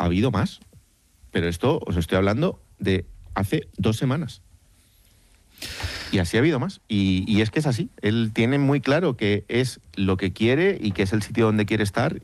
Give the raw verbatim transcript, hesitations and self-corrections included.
habido más. Pero esto os estoy hablando de hace dos semanas. Y así ha habido más. Y, y es que es así. Él tiene muy claro que es lo que quiere y que es el sitio donde quiere estar